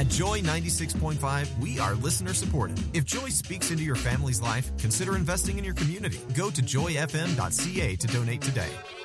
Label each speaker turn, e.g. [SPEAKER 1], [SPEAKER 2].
[SPEAKER 1] At Joy 96.5, we are listener supported. If Joy speaks into your family's life, consider investing in your community. Go to joyfm.ca to donate today.